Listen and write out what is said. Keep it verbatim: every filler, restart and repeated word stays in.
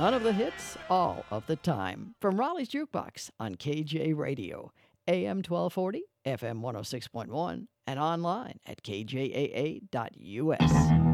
None of the hits, all of the time. From Raleigh's Jukebox on K J Radio, A M twelve forty, F M one oh six point one, and online at K J A A dot U S.